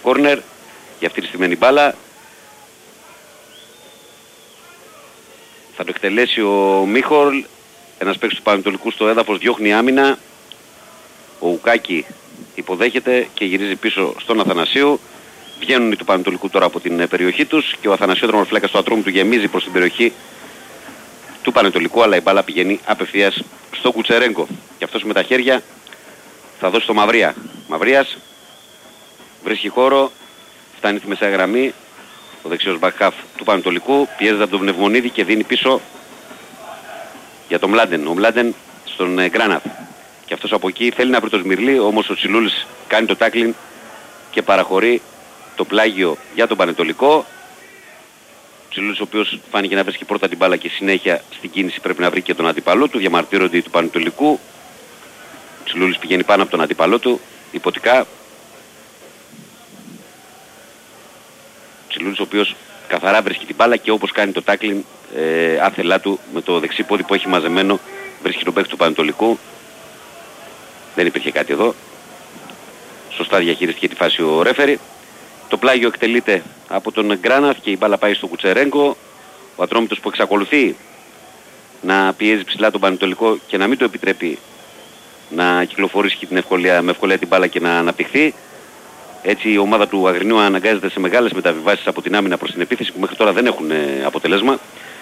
κόρνερ για αυτή τη στημένη μπάλα. Θα το εκτελέσει ο Μίχορλ, ένας παίκτης του Πανετολικού στο έδαφος, διώχνει άμυνα. Ο Ουκάκη υποδέχεται και γυρίζει πίσω στον Αθανασίου. Βγαίνουν οι του Πανετολικού τώρα από την περιοχή τους και ο Αθανασίου, τερματοφύλακας του Ατρόμητου, γεμίζει προς την περιοχή του Πανετολικού, αλλά η μπάλα πηγαίνει απευθείας στο Κουτσερέγκο. Και αυτός με τα χέρια θα δώσει στο Μαυρία. Μαυρίας βρίσκει χώρο, φτάνει στη μεσαία γραμμή. Ο δεξιός μπακχάφ του Πανετολικού πιέζεται από τον Πνευμονίδη και δίνει πίσω για τον Μλάντεν. Ο Μλάντεν στον Γκράναθ. Και αυτός από εκεί θέλει να βρει το Σμυρλί, όμως ο Τσιλούλης κάνει το τάκλιν και παραχωρεί το πλάγιο για τον Πανετολικό. Ο Τσιλούλης, ο οποίος φάνηκε να βρίσκει πρώτα την μπάλα και συνέχεια στην κίνηση πρέπει να βρει και τον αντίπαλό του. Διαμαρτύρονται οι του Πανετολικού. Ο Τσιλούλης πηγαίνει πάνω από τον αντίπαλό του, υποτικά. Ο Τσιλούλης, ο οποίος καθαρά βρίσκει την μπάλα και όπως κάνει το τάκλιν άθελά του με το δεξί πόδι που έχει μαζεμένο, βρίσκει τον παίκτη του Πανετολικού. Δεν υπήρχε κάτι εδώ. Σωστά διαχειριστηκε τη φάση ο ρέφερι. Το πλάγιο εκτελείται από τον Γκράναθ και η μπάλα πάει στο Κουτσερέγκο. Ο Ατρόμητος που εξακολουθεί να πιέζει ψηλά τον Πανετολικό και να μην το επιτρέπει να κυκλοφορήσει με ευκολία την μπάλα και να αναπτυχθεί. Έτσι η ομάδα του Αγρινίου αναγκάζεται σε μεγάλες μεταβιβάσεις από την άμυνα προς την επίθεση που μέχρι τώρα δεν έχουν αποτελέσμα.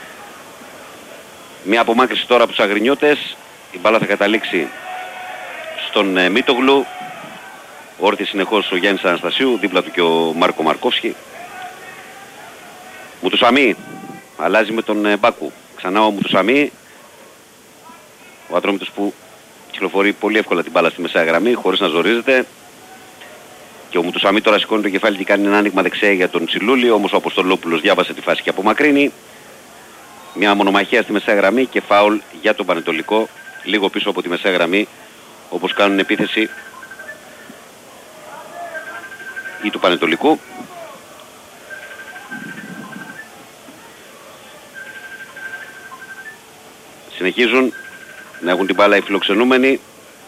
Μια απομάκρυση τώρα από τους Αγρινιώτες. Η μπάλα θα καταλήξει στον Μίτογλου. Όρθι συνεχώς ο Γιάννης Αναστασίου, δίπλα του και ο Μάρκο Μαρκόφσκι. Μουτουσαμί αλλάζει με τον Μπάκου. Ξανά ο Μουτουσαμί. Ο Ατρόμητος που κυκλοφορεί πολύ εύκολα την μπάλα στη μεσαία γραμμή χωρίς να ζορίζεται. Και ο Μουτουσαμί τώρα σηκώνει το κεφάλι και κάνει ένα άνοιγμα δεξιά για τον Τσιλούλη, όμως ο Αποστολόπουλος διάβασε τη φάση και απομακρύνει. Μια μονομαχία στη μεσαία γραμμή και φάουλ για τον Πανετολικό, λίγο πίσω από τη μεσαία γραμμή, όπως κάνουν επίθεση ή του Πανετολικού. Συνεχίζουν να έχουν την μπάλα οι φιλοξενούμενοι.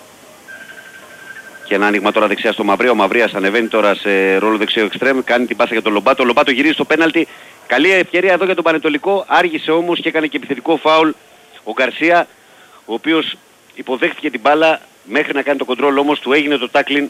Και ένα άνοιγμα τώρα δεξιά στο Μαυρία. Ο Μαυρίας ανεβαίνει τώρα σε ρόλο δεξιό εξτρέμ. Κάνει την πάσα για τον Λομπάτο. Ο Λομπάτο γυρίζει στο πέναλτι. Καλή ευκαιρία εδώ για τον Πανετολικό. Άργησε όμως και έκανε και επιθετικό φάουλ ο Γκαρσία, ο οποίος υποδέχτηκε την μπάλα μέχρι να κάνει το κοντρόλ, όμως του έγινε το τάκλιν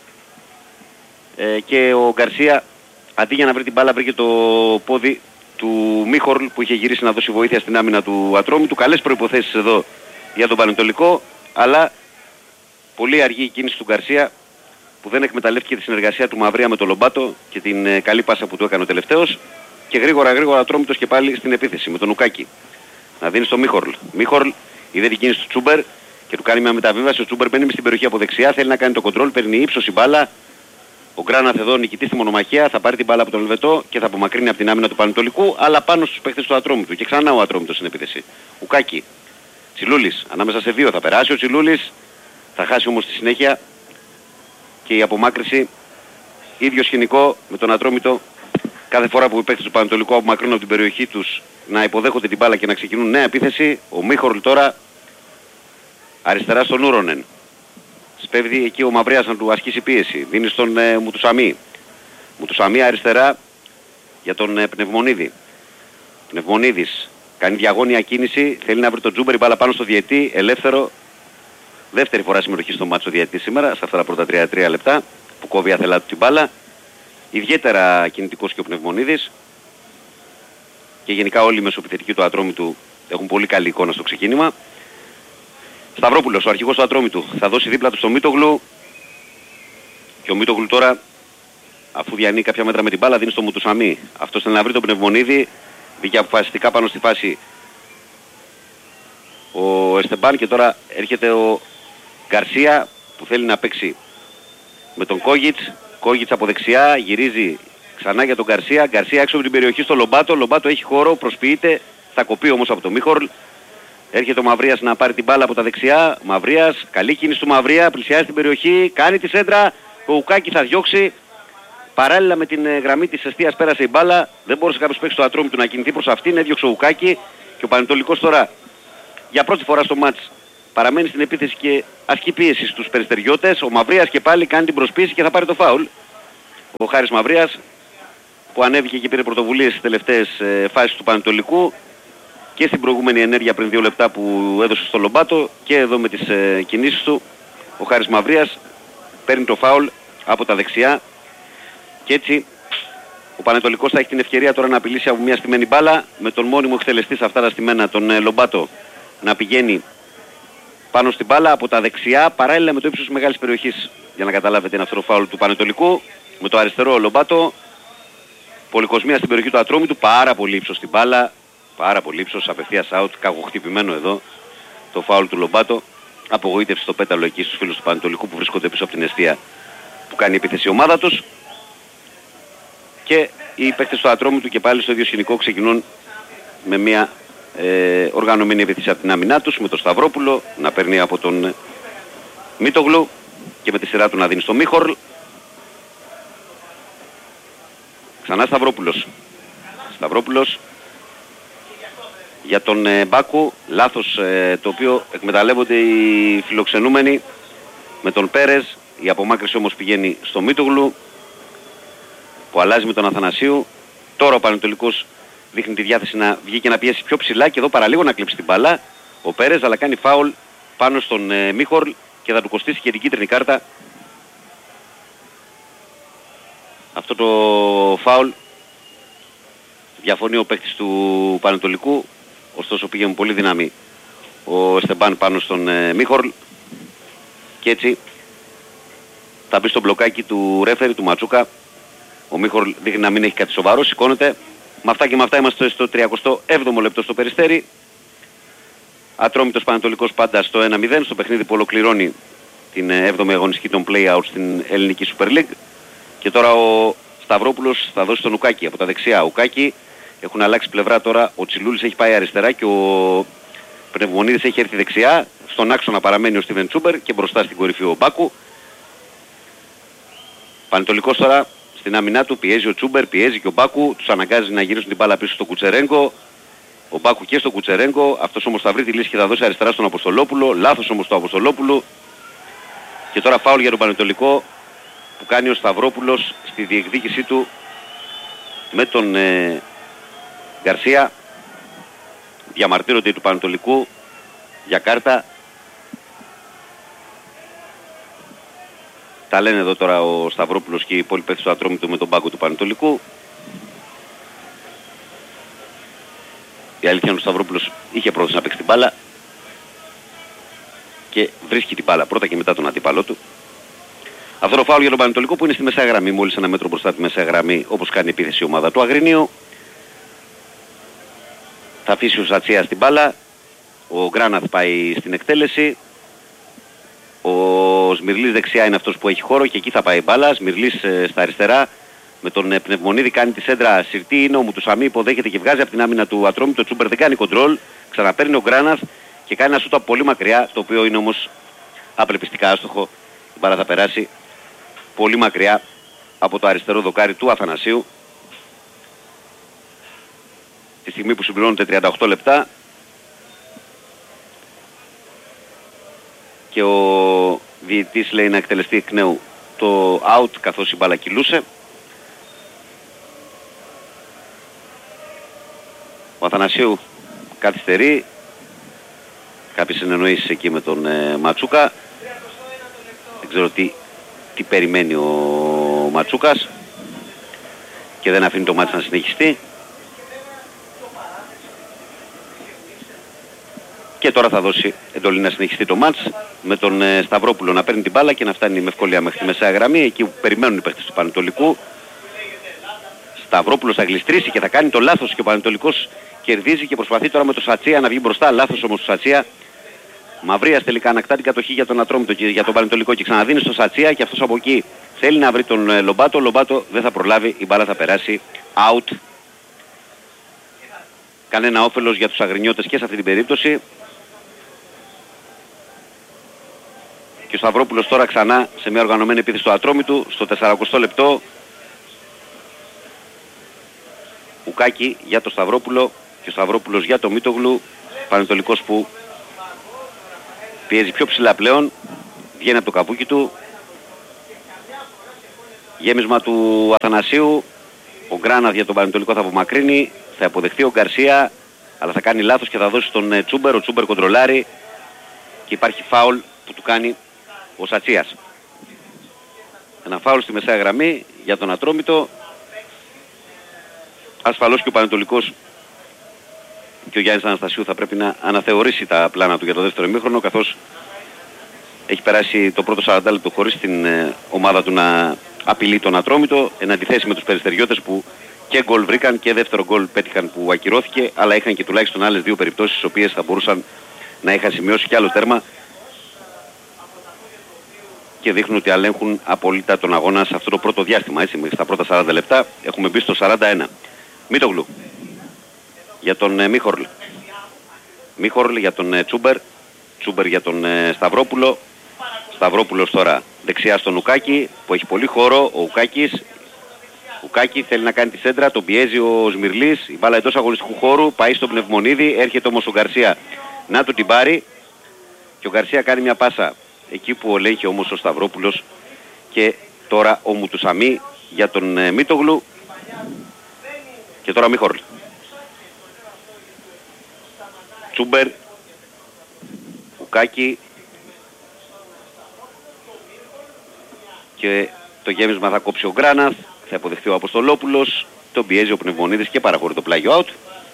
και ο Γκαρσία αντί για να βρει την μπάλα βρήκε το πόδι του Μίχορλ που είχε γυρίσει να δώσει βοήθεια στην άμυνα του Ατρόμητου. Καλές προϋποθέσεις εδώ για τον Πανετολικό, αλλά πολύ αργή η κίνηση του Γκαρσία που δεν εκμεταλλεύτηκε τη συνεργασία του Μαυρία με τον Λομπάτο και την καλή πάσα που του έκανε ο τελευταίος. Και γρήγορα Ατρόμητος και πάλι στην επίθεση με τον Ουκάκη. Να δίνει στο Μίχορλ. Μίχορλ είδε την κίνηση του Τσούμπερ και του κάνει μια μεταβίβαση. Ο Τσούμπερ μπαίνει στην περιοχή από δεξιά, θέλει να κάνει το κοντρόλ, παίρνει ύψος η μπάλα. Ο Γκράναθ εδώ νικητής στη μονομαχία, θα πάρει την μπάλα από τον Ελβετό και θα απομακρύνει από την άμυνα του Πανετολικού, αλλά πάνω στους παίχτες του Ατρόμητου. Και ξανά ο Ατρόμητος στην επίθεση. Ουκάκη. Τσιλούλης. Ανάμεσα σε δύο θα περάσει ο Τσιλούλης. Θα χάσει όμως τη συνέχεια και η απομάκρυση. Ίδιο σκηνικό με τον Ατρόμητο. Κάθε φορά που οι παίκτες του Πανετολικού απομακρύνουν από την περιοχή τους να υποδέχονται την μπάλα και να ξεκινούν νέα επίθεση. Ο Μίχορλ τώρα αριστερά στον Ούρονεν. Σπέβδει εκεί ο Μαυρίας να του ασκήσει πίεση. Δίνει στον Μουτουσαμί. Μουτουσαμί αριστερά για τον Πνευμονίδη. Πνευμονίδης κάνει διαγώνια κίνηση. Θέλει να βρει τον Τζούμπερ, η μπάλα πάνω στο διαιτή. Ελεύθερο. Δεύτερη φορά συμμετοχή στο μάτσο διαιτή σήμερα, σε αυτά τα πρώτα 33 λεπτά που κόβει αθελά του την μπάλα. Ιδιαίτερα κινητικός και ο Πνευμονίδης. Και γενικά όλοι οι μεσοεπιθετικοί του Ατρόμητου έχουν πολύ καλή εικόνα στο ξεκίνημα. Σταυρόπουλος, ο αρχηγός του Ατρόμητου, θα δώσει δίπλα του στο Μίτογλου. Και ο Μίτογλου τώρα, αφού διανύει κάποια μέτρα με την μπάλα, δίνει στο Μουτουσαμί. Αυτός θέλει να βρει τον Πνευμονίδη. Βγήκε αποφασιστικά πάνω στη φάση ο Εστεμπάν και τώρα έρχεται ο Γκαρσία που θέλει να παίξει με τον Κόγιτς. Κόγιτς από δεξιά, γυρίζει ξανά για τον Γκαρσία. Γκαρσία έξω από την περιοχή στο Λομπάτο. Λομπάτο έχει χώρο, προσποιείται. Θα κοπεί όμως από τον Μίχορλ. Έρχεται ο Μαυρίας να πάρει την μπάλα από τα δεξιά. Μαυρίας, καλή κίνηση του Μαυρία, πλησιάζει την περιοχή, κάνει τη σέντρα. Ο Ουκάκη θα διώξει. Παράλληλα με την γραμμή της εστίας πέρασε η μπάλα. Δεν μπορούσε κάποιος παίκτης του Ατρόμητου να κινηθεί προς αυτήν. Έδιωξε ο Ουκάκη και ο Πανετολικός τώρα για πρώτη φορά στο μάτς παραμένει στην επίθεση και ασκεί πίεση στους περιστεριώτες. Ο Μαυρίας και πάλι κάνει την προσποίηση και θα πάρει το φάουλ. ο Χάρης Μαυρίας, που ανέβηκε και πήρε πρωτοβουλίες στις τελευταίες φάσεις του Πανετολικού και στην προηγούμενη ενέργεια πριν 2 λεπτά που έδωσε στο Λομπάτο, και εδώ με τις κινήσεις του ο Χάρης Μαυρίας παίρνει το φάουλ από τα δεξιά, και έτσι ο Πανετολικός θα έχει την ευκαιρία τώρα να απειλήσει από μια στημένη μπάλα, με τον μόνιμο εκτελεστή σε αυτά τα στημένα, τον Λομπάτο, να πηγαίνει πάνω στην μπάλα από τα δεξιά, παράλληλα με το ύψος μεγάλης περιοχής, για να καταλάβετε είναι αυτό το φάουλ του Πανετολικού. Με το αριστερό Λομπάτο, πολυκοσμία στην περιοχή του Ατρόμητου, πάρα πολύ ύψος στην μπάλα, πάρα πολύ ύψος, απευθείας out, κακοχτυπημένο εδώ το φάουλ του Λομπάτο. Απογοήτευση στο πέταλο εκεί στους φίλους του Πανετολικού που βρίσκονται πίσω από την εστία που κάνει επίθεση η ομάδα τους. Και οι παίκτες του Ατρόμητου και πάλι στο ίδιο σκηνικό ξεκινούν με μια οργανωμένη επίθεση από την άμυνά τους, με τον Σταυρόπουλο να παίρνει από τον Μίτογλου και με τη σειρά του να δίνει στο Μίχορλ. Ξανά Σταυρόπουλος για τον Μπάκου, λάθος το οποίο εκμεταλλεύονται οι φιλοξενούμενοι με τον Πέρez. Η απομάκρυση όμως πηγαίνει στο Μίτογλου που αλλάζει με τον Αθανασίου. Τώρα ο Πανετολικός δείχνει τη διάθεση να βγει και να πιέσει πιο ψηλά, και εδώ παραλίγο να κλείψει την μπάλα ο Πέρez, αλλά κάνει φάουλ πάνω στον Μίχορλ και θα του κοστίσει και την κίτρινη κάρτα. Αυτό το φάουλ διαφωνεί ο παίκτης του Πανετολικού, ωστόσο πήγε με πολύ δύναμη ο Εστεμπάν πάνω στον Μίχορλ, και έτσι θα μπει στο μπλοκάκι του ρέφερη, του Ματσούκα. Ο Μίχορλ δείχνει να μην έχει κάτι σοβαρό, σηκώνεται. Με αυτά και με αυτά είμαστε στο 37ο λεπτό στο Περιστέρι. Ατρόμητος Πανετολικός πάντα στο 1-0, στο παιχνίδι που ολοκληρώνει την 7η αγωνιστική των play-out στην ελληνική Super League. Και τώρα ο Σταυρόπουλος θα δώσει τον Ουκάκη από τα δεξιά. Ουκάκη, έχουν αλλάξει πλευρά τώρα, ο Τσιλούλης έχει πάει αριστερά και ο Πνευμονίδης έχει έρθει δεξιά. Στον άξονα παραμένει ο Στίβεν Τσούμπερ και μπροστά στην κορυφή ο Μπάκου. Πανετολικός τώρα στην άμυνά του, πιέζει ο Τσούμπερ, πιέζει και ο Μπάκου, τους αναγκάζει να γυρίσουν την μπάλα πίσω στον Κουτσερέγκο. Ο Μπάκου και στον Κουτσερέγκο, αυτός όμως θα βρει τη λύση και θα δώσει αριστερά στον Αποστολόπουλο. Λάθος όμως το Αποστολόπουλου. Και τώρα φάουλ για τον Πανετολικό που κάνει ο Σταυρόπουλος στη διεκδίκησή του με τον Γκαρσία. Διαμαρτύρονται του Πανετολικού για κάρτα. Τα λένε εδώ τώρα ο Σταυρόπουλος και οι υπόλοιποι παίκτες του Ατρόμητου με τον πάγκο του Πανετολικού. Η αλήθεια είναι ότι ο Σταυρόπουλος είχε πρόθεση να παίξει την μπάλα και βρίσκει την μπάλα πρώτα και μετά τον αντίπαλό του. Αυτό το φάουλ για τον Πανετολικό που είναι στη μεσαία γραμμή, μόλις ένα μέτρο μπροστά τη μεσαία γραμμή, όπως κάνει επίθεση η ομάδα του Αγρινίου. Θα αφήσει ο Σατσίας την μπάλα, ο Γκράναθ πάει στην εκτέλεση, ο Σμυρλής δεξιά είναι αυτός που έχει χώρο και εκεί θα πάει η μπάλα. Σμυρλής στα αριστερά με τον Πνευμονίδη κάνει τη σέντρα συρτή, είναι ο Μουτουσαμί, υποδέχεται και βγάζει από την άμυνα του Ατρόμητου. Το Τσούμπερ δεν κάνει κοντρόλ, ξαναπαίρνει ο Γκράναθ και κάνει ένα σούτ από πολύ μακριά, το οποίο είναι όμως απελπιστικά άστοχο. Η μπάλα θα περάσει πολύ μακριά από το αριστερό δοκάρι του Αθανασίου. Τη στιγμή που συμπληρώνονται 38 λεπτά και ο διαιτητής λέει να εκτελεστεί εκ νέου το out καθώς η μπάλα κυλούσε. Ο Αθανασίου καθυστερεί, κάποιες συνεννοήσεις εκεί με τον Ματσούκα. Δεν ξέρω τι περιμένει ο Ματσούκας και δεν αφήνει το μάτς να συνεχιστεί. Και τώρα θα δώσει εντολή να συνεχιστεί το μάτς με τον Σταυρόπουλο να παίρνει την μπάλα και να φτάνει με ευκολία μέχρι τη μεσαία γραμμή, εκεί που περιμένουν οι παίκτες του Πανετολικού. Σταυρόπουλος θα γλιστρήσει και θα κάνει το λάθος και ο Πανετολικός κερδίζει και προσπαθεί τώρα με το Σατσία να βγει μπροστά. Λάθος όμως του Σατσία. Μαυρίας τελικά ανακτά την κατοχή για τον Ατρόμητο και για τον Πανετολικό και ξαναδίνει στο Σατσία και αυτός από εκεί θέλει να βρει τον Λομπάτο. Ο Λομπάτο δεν θα προλάβει, η μπάλα θα περάσει out. Κανένα όφελος για τους Αγρινιώτες και σε αυτή την περίπτωση. Και ο Σταυρόπουλος τώρα ξανά σε μια οργανωμένη επίθεση του Ατρόμητου στο 40 λεπτό. Ουκάκη για το Σταυρόπουλο και ο Σταυρόπουλος για το Μίτογλου. Πανετολικός που πιέζει πιο ψηλά πλέον, βγαίνει από το καπούκι του. Γέμισμα του Αθανασίου. Ο Γκράναθ για τον Πανετολικό θα απομακρύνει. Θα αποδεχτεί ο Γκαρσία, αλλά θα κάνει λάθος και θα δώσει τον Τσούμπερ. Ο Τσούμπερ κοντρολάρει και υπάρχει φάουλ που του κάνει ο Σατσίας. Ένα φάουλ στη μεσαία γραμμή για τον Ατρόμητο. Ασφαλώς και ο Πανετολικός και ο Γιάννης Αναστασίου θα πρέπει να αναθεωρήσει τα πλάνα του για το δεύτερο ημίχρονο, καθώς έχει περάσει το πρώτο 40 λεπτό χωρίς την ομάδα του να απειλεί τον Ατρόμητο, εν αντιθέσει με τους Περιστεριώτες που και γκολ βρήκαν και δεύτερο γκολ πέτυχαν που ακυρώθηκε, αλλά είχαν και τουλάχιστον άλλες δύο περιπτώσεις στις οποίες θα μπορούσαν να είχαν σημειώσει κι άλλο τέρμα και δείχνουν ότι ελέγχουν απόλυτα τον αγώνα σε αυτό το πρώτο διάστημα, έτσι, μέχρι στα πρώτα 40 λεπτά. Έχουμε μπει στο 41. Μίτογλου για τον Μίχορλ. Μίχορλ για τον Τσούμπερ. Τσούμπερ για τον Σταυρόπουλο. Σταυρόπουλος τώρα δεξιά στον Ουκάκη που έχει πολύ χώρο. Ο Ουκάκη θέλει να κάνει τη σέντρα, τον πιέζει ο Σμυρλής. Η μπάλα εντός αγωνιστικού χώρου, πάει στον Πνευμονίδη. Έρχεται όμως ο Γκαρσία να του την πάρει. Και ο Γκαρσία κάνει μια πάσα εκεί που ελέγχει όμως ο Σταυρόπουλος. Και τώρα ο Μουτουσαμί για τον Μίτογλου. Και τώρα Μίχορλ. Τσούμπερ. Ουκάκη. Και το γέμισμα θα κόψει ο Γκράναθ. Θα αποδεχτεί ο Αποστολόπουλος. Τον πιέζει ο Πνευμονίδης και παραχωρεί το πλάγιο out.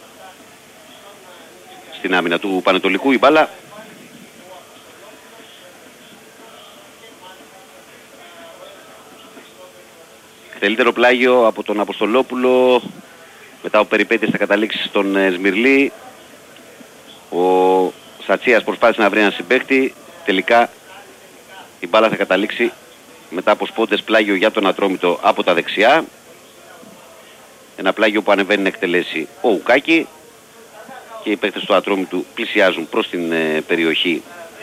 Στην άμυνα του Πανετολικού η μπάλα. Καλύτερο πλάγιο από τον Αποστολόπουλο. Μετά από περιπέτειες θα καταλήξει στον Σμυρλή. Ο Σατσίας προσπάθησε να βρει έναν συμπαίχτη. Τελικά η μπάλα θα καταλήξει μετά από σπόντες πλάγιο για τον Ατρόμητο από τα δεξιά. Ένα πλάγιο που ανεβαίνει να εκτελέσει ο Ουκάκη. Και οι παίκτες του Ατρόμητου πλησιάζουν προς την περιοχή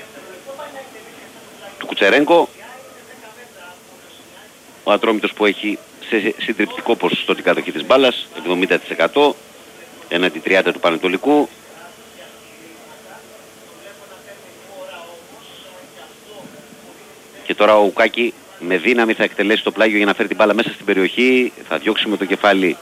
του Κουτσερέγκο. Ο Ατρόμητος που έχει σε συντριπτικό ποσοστό την κατοχή της μπάλας, 70% έναντι 30% του Πανετολικού. Και τώρα ο Ουκάκη με δύναμη θα εκτελέσει το πλάγιο για να φέρει την μπάλα μέσα στην περιοχή. Θα διώξει με το κεφάλι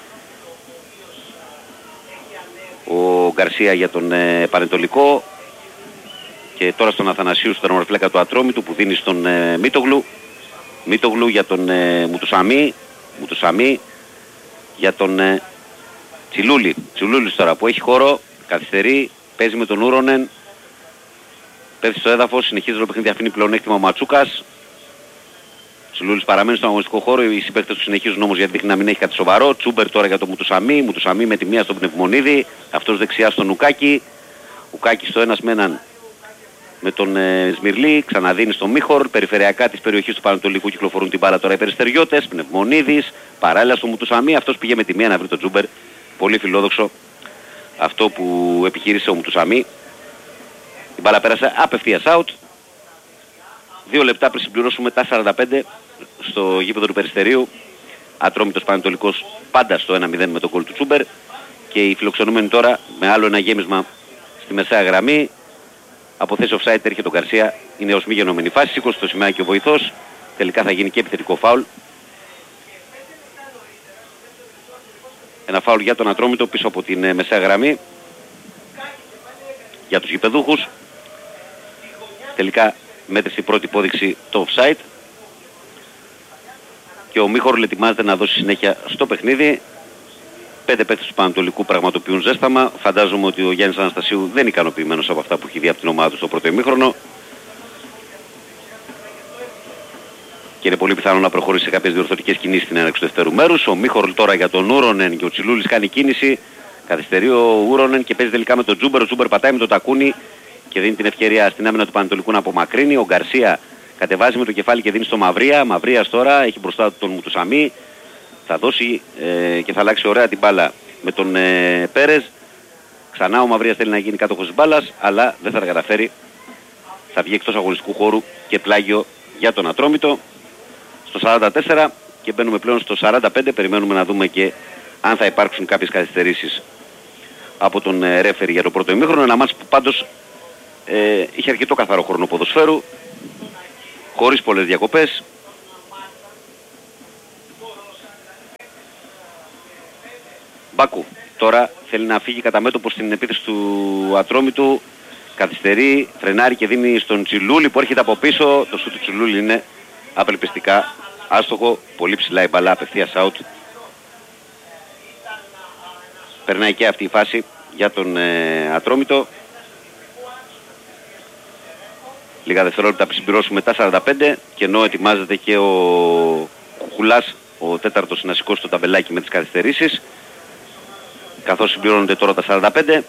ο Γκαρσία για τον Πανετολικό. Και τώρα στον Αθανασίου, στον τερματοφύλακα του Ατρόμητου που δίνει στον Μίτογλου. Μίτογλου για τον Μουτουσαμί. Μουτουσαμί για τον Τσιλούλη. Τσιλούλης τώρα που έχει χώρο, καθυστερεί, παίζει με τον Ούρονεν. Πέφτει στο έδαφος, συνεχίζει το παιχνίδι, αφήνει πλεονέκτημα ο Ματσούκας. Τσιλούλης παραμένει στον αγωνιστικό χώρο, οι συμπαίκτες του συνεχίζουν όμως γιατί δείχνει να μην έχει κάτι σοβαρό. Τσούμπερ τώρα για τον Μουτουσαμί. Μουτουσαμί με τη μία στον Πνευμονίδη, αυτός δεξιά στον Ουκάκη. Ουκάκη στο ένας με έναν με τον Σμυρλή, ξαναδίνει στον Μίχορ. Περιφερειακά της περιοχής του Πανετολικού κυκλοφορούν την μπάλα τώρα οι Περιστεριώτες. Πνευμονίδης, παράλληλα στο Μουτουσαμί. Αυτός πήγε με τη μία να βρει τον Τσούμπερ. Πολύ φιλόδοξο αυτό που επιχείρησε ο Μουτουσαμί. Η μπάλα πέρασε απευθείας out. 2 λεπτά πριν συμπληρώσουμε τα 45 στο γήπεδο του Περιστερίου. Ατρόμητος Πανετολικός πάντα στο 1-0 με τον γκολ του Τσούμπερ. Και οι φιλοξενούμενοι τώρα με άλλο ένα γέμισμα στη μεσαία γραμμή. Από θέση offside έρχεται τον Γκαρσία. Είναι ως μη γενόμενη φάση. Σήκωσε το σημαίακι ο βοηθός. Τελικά θα γίνει και επιθετικό φάουλ. Ένα φάουλ για τον Ατρόμητο πίσω από την μεσαία γραμμή. Για τους γηπεδούχους. Τελικά μέτρησε η πρώτη υπόδειξη το offside. Και ο Μίχορλ ετοιμάζεται να δώσει συνέχεια στο παιχνίδι. 5 παίκτες του Πανατολικού πραγματοποιούν ζέσταμα. Φαντάζομαι ότι ο Γιάννης Αναστασίου δεν είναι ικανοποιημένος από αυτά που έχει δει από την ομάδα του στο πρώτο ημίχρονο. Και είναι πολύ πιθανό να προχωρήσει σε κάποιες διορθωτικές κινήσεις στην έναρξη του δεύτερου μέρους. Ο Μίχορλ τώρα για τον Ούρονεν και ο Τσιλούλης κάνει κίνηση. Καθυστερεί ο Ούρονεν και παίζει τελικά με τον Τζούμπερ. Ο Τζούμπερ πατάει με τον Τακούνι και δίνει την ευκαιρία στην άμυνα του Πανατολικού να απομακρύνει. Ο Γκαρσία κατεβάζει με το κεφάλι και δίνει στο Μαυρία. Μαυρίας τώρα έχει μπροστά του τον Μουτουσαμί. Θα δώσει και θα αλλάξει ωραία την μπάλα με τον Πέρες. Ξανά ο Μαυρίας θέλει να γίνει κάτοχος της μπάλας, αλλά δεν θα τα καταφέρει. Θα βγει εκτός αγωνιστικού χώρου και πλάγιο για τον Ατρόμητο. Στο 44 και μπαίνουμε πλέον στο 45. Περιμένουμε να δούμε και αν θα υπάρξουν κάποιες καθυστερήσεις από τον ρέφερη για το πρώτο ημίχρονο. Ένα μάτς που πάντως είχε αρκετό καθαρό χρόνο ποδοσφαίρου, χωρίς πολλές διακοπές. Μπάκου τώρα θέλει να φύγει κατά μέτωπο στην επίθεση του Ατρόμητου. Καθυστερεί, φρενάρει και δίνει στον Τσιλούλη που έρχεται από πίσω. Το σούτ του Τσιλούλη είναι απελπιστικά άστοχο. Πολύ ψηλά η μπαλά, απευθείας out. Περνάει και αυτή η φάση για τον Ατρόμητο. Λίγα δευτερόλεπτα πριν συμπληρώσουμε τα 45 και ενώ ετοιμάζεται και ο Κουκουλάς, ο τέταρτος, να σηκώσει το ταμπελάκι με τις καθυστερήσεις, καθώς συμπληρώνονται τώρα τα 45.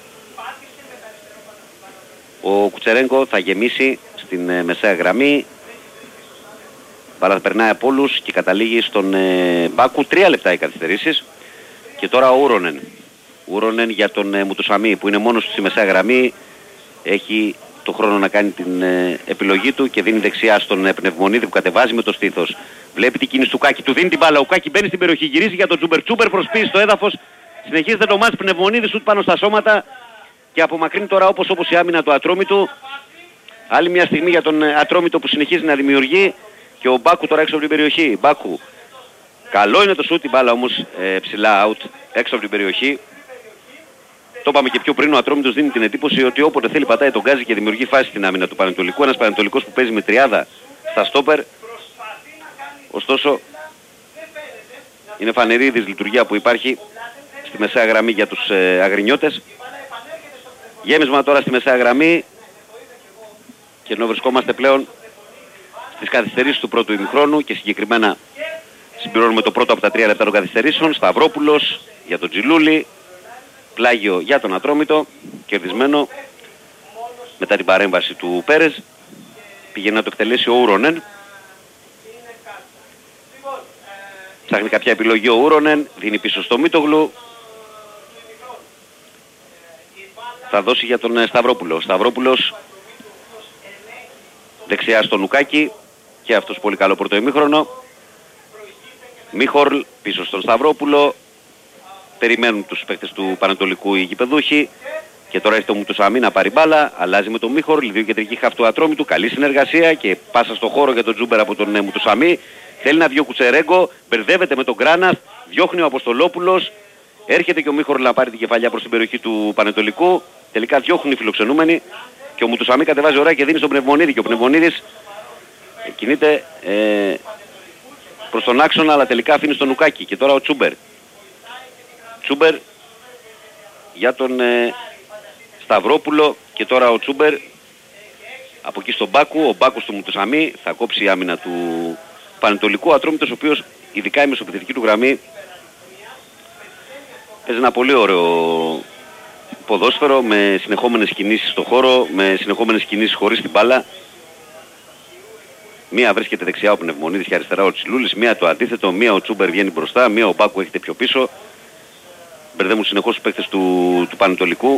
Ο Κουτσερέγκο θα γεμίσει στην μεσαία γραμμή. Μπάλα περνάει από όλους και καταλήγει στον Μπάκου. 3 λεπτά οι καθυστερήσεις. Και τώρα ο Ούρονεν για τον Μουτουσαμί που είναι μόνος του στη μεσαία γραμμή. Έχει το χρόνο να κάνει την επιλογή του και δίνει δεξιά στον Πνευμονίδη που κατεβάζει με το στήθος. Βλέπει την κίνηση του Κάκη, του δίνει την μπάλα. Ο Κάκη μπαίνει στην περιοχή, γυρίζει για τον Τσούμπερ. Τσούμπερ προσποιεί στο έδαφος. Συνεχίζεται το μάτς, Πνευμονίδη σουτ πάνω στα σώματα και απομακρύνει τώρα όπως η άμυνα του Ατρόμητου. Άλλη μια στιγμή για τον Ατρόμητο που συνεχίζει να δημιουργεί και ο Μπάκου τώρα έξω από την περιοχή. Μπάκου. Καλό είναι το σουτ, η μπάλα όμως ψηλά out έξω από την περιοχή. Το είπαμε και πιο πριν, ο Ατρόμητος δίνει την εντύπωση ότι όποτε θέλει πατάει τον γκάζι και δημιουργεί φάση στην άμυνα του Πανετολικού. Ένας Πανετολικός που παίζει με τριάδα στα στόπερ. Ωστόσο είναι φανερή η δυσλειτουργία που υπάρχει στη μεσαία γραμμή για τους αγρινιώτες. Γέμισμα τώρα στη μεσαία γραμμή και ενώ βρισκόμαστε πλέον στις καθυστερήσεις του πρώτου ημιχρόνου και συγκεκριμένα συμπληρώνουμε το πρώτο από τα 3 λεπτά των καθυστερήσεων. Σταυρόπουλος για τον Τζιλούλη, πλάγιο για τον Ατρόμητο, κερδισμένο μετά την παρέμβαση του Πέρες. Πήγαινε να το εκτελέσει ο Ούρονεν. Ψάχνει κάποια επιλογή ο Ούρονεν, δίνει πίσω στο Μίτογλου. Θα δώσει για τον Σταυρόπουλο. Σταυρόπουλος δεξιά στον Λουκάκη και αυτός πολύ καλό πρώτο ημίχρονο. Μίχορλ πίσω στον Σταυρόπουλο. Περιμένουν τους παίκτες του Πανατολικού οι γηπεδούχοι. Και τώρα έχει το Μουτουσαμί να πάρει μπάλα. Αλλάζει με τον Μίχορλ, δύο κεντρικοί χαφ του Ατρόμητου. Καλή συνεργασία και πάσα στο χώρο για τον Τζούμπερ από τον Μουτουσαμί. Θέλει να βγει ο Κουτσερέγκο. Μπερδεύεται με τον Γκράναθ. Διώχνει ο Αποστολόπουλος. Έρχεται και ο Μίχορλ να πάρει την κεφαλιά προς την περιοχή του Πανετολικού. Τελικά διώχνουν οι φιλοξενούμενοι. Και ο Μουτουσαμί κατεβάζει ωραία και δίνει στον Πνευμονίδη. Και ο Πνευμονίδης κινείται προς τον άξονα, αλλά τελικά αφήνει στον Λουκάκη. Και τώρα ο Τσούμπερ. Τσούμπερ για τον Σταυρόπουλο και τώρα ο Τσούμπερ από εκεί στον Μπάκου. Ο Μπάκος του Μουτουσαμί θα κόψει η άμυνα του Πανετολικού. Ατρόμητος ο οποίος ειδικά η μεσοπαιδευτική του γραμμή παίζει ένα πολύ ωραίο ποδόσφαιρο με συνεχόμενες κινήσεις στο χώρο, με συνεχόμενες κινήσεις χωρίς την μπάλα. Μία βρίσκεται δεξιά ο Πνευμονίδης και αριστερά ο Τσιλούλης, μία το αντίθετο, μία ο Τσούμπερ βγαίνει μπροστά, μία ο Μπάκου έχετε πιο πίσω. Μπερδεύουν συνεχώς τους παίκτες του Πανετολικού.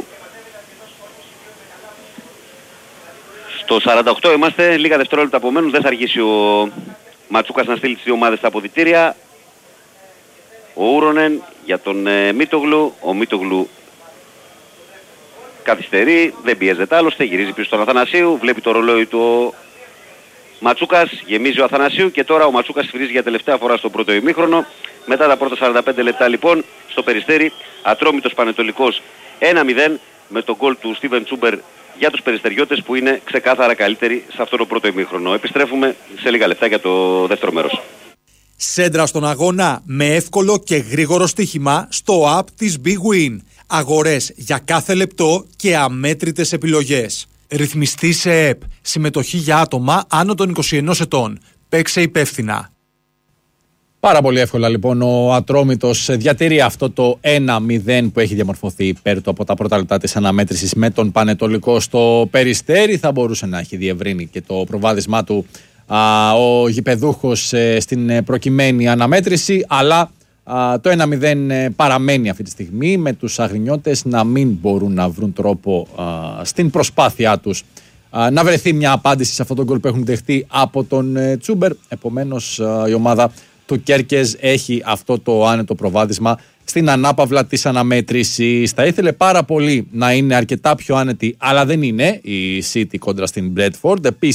Στο 48 είμαστε, λίγα δευτερόλεπτα απομένουν, δεν θα αργήσει ο Ματσούκας να στείλει τις δύο ομάδες στα αποδυτήρια. Ο Ούρονεν για τον Μίτογλου, ο Μίτογλου καθυστερεί, δεν πιέζεται άλλωστε, γυρίζει πίσω στον Αθανασίου, βλέπει το ρολόι του Ματσούκας, γεμίζει ο Αθανασίου και τώρα ο Ματσούκας σφυρίζει για τελευταία φορά στο πρώτο ημίχρονο. Μετά τα πρώτα 45 λεπτά λοιπόν στο Περιστέρι, Ατρόμητος Πανετολικός 1-0 με τον γκολ του Στίβεν Τσούμπερ για τους Περιστεριώτες που είναι ξεκάθαρα καλύτεροι σε αυτό το πρώτο ημίχρονο. Επιστρέφουμε σε λίγα λεπτά για το δεύτερο μέρος. Σέντρα στον αγώνα με εύκολο και γρήγορο στοίχημα στο app της Big Win. Αγορές για κάθε λεπτό και αμέτρητες επιλογές. Ρυθμιστή σε ΕΠ. Συμμετοχή για άτομα άνω των 21 ετών. Παίξε υπεύθυνα. Πάρα πολύ εύκολα λοιπόν ο Ατρόμητος διατηρεί αυτό το 1-0 που έχει διαμορφωθεί υπέρ του από τα πρώτα λεπτά της αναμέτρησης με τον Πανετολικό στο Περιστέρι. Θα μπορούσε να έχει διευρύνει και το προβάδισμά του ο γηπεδούχος στην προκειμένη αναμέτρηση, αλλά το 1-0 παραμένει αυτή τη στιγμή με τους αγρινιώτες να μην μπορούν να βρουν τρόπο στην προσπάθειά τους να βρεθεί μια απάντηση σε αυτόν τον γκολ που έχουν δεχτεί από τον Τσούμπερ. Επομένως η ομάδα του Κέρκες έχει αυτό το άνετο προβάδισμα στην ανάπαυλα της αναμέτρησης. Θα ήθελε πάρα πολύ να είναι αρκετά πιο άνετη, αλλά δεν είναι η City κόντρα στην Bradford. Επίσης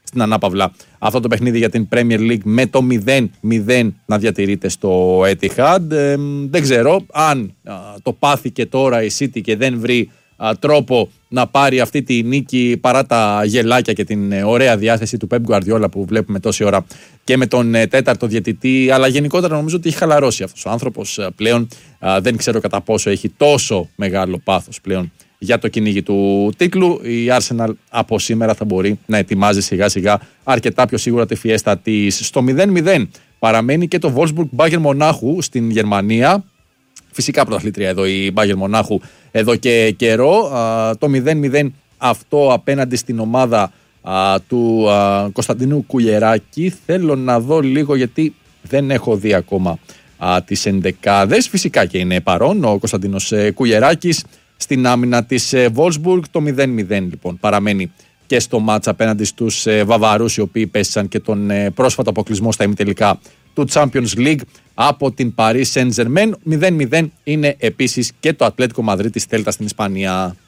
στην ανάπαυλα αυτό το παιχνίδι για την Premier League με το 0-0 να διατηρείται στο Etihad. Δεν ξέρω αν το πάθει και τώρα η City και δεν βρει τρόπο να πάρει αυτή τη νίκη παρά τα γελάκια και την ωραία διάθεση του Pep Guardiola που βλέπουμε τόση ώρα και με τον τέταρτο διαιτητή, αλλά γενικότερα νομίζω ότι έχει χαλαρώσει αυτός ο άνθρωπος πλέον. Δεν ξέρω κατά πόσο έχει τόσο μεγάλο πάθος πλέον για το κυνήγι του τίτλου. Η Arsenal από σήμερα θα μπορεί να ετοιμάζει σιγά σιγά αρκετά πιο σίγουρα τη φιέστα της. Στο 0-0 παραμένει και το Wolfsburg Bayern Μονάχου στην Γερμανία. Φυσικά πρωταθλήτρια εδώ η Bayern Μονάχου εδώ και καιρό. Το 0-0 αυτό απέναντι στην ομάδα του Κωνσταντινού Κουλιεράκη. Θέλω να δω λίγο γιατί δεν έχω δει ακόμα τις ενδεκάδες. Φυσικά και είναι παρόν ο Κωνσταντινός Κουλιεράκης στην άμυνα της Wolfsburg. Το 0-0 λοιπόν παραμένει και στο μάτς απέναντι στους Βαβαρούς, οι οποίοι πέσαν και τον πρόσφατο αποκλεισμό στα ημιτελικά του Champions League από την Paris Saint-Germain. 0-0 είναι επίσης και το Ατλέτικο Μαδρίτης Θέλτα στην Ισπανία.